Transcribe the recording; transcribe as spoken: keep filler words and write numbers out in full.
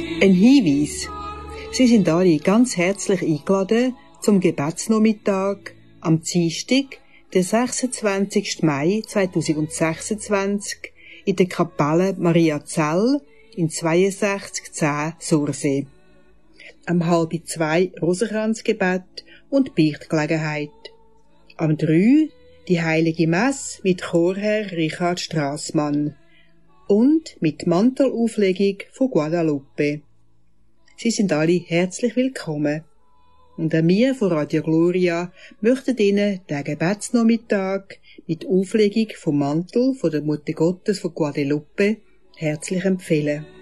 Ein Hinweis. Sie sind alle ganz herzlich eingeladen zum Gebetsnachmittag am Dienstag, den sechsundzwanzigsten Mai zweitausendsechsundzwanzig in der Kapelle Maria Zell in zweiundsechzig zehn Sursee. Am halb zwei Rosenkranzgebet und Beichtgelegenheit. Am drei die Heilige Messe mit Chorherr Richard Strassmann und mit Mantelauflegung von Guadalupe. Sie sind alle herzlich willkommen. Und auch wir von Radio Gloria möchten Ihnen den Gebetsnachmittag mit Auflegung vom Mantel von der Mutter Gottes von Guadalupe herzlich empfehlen.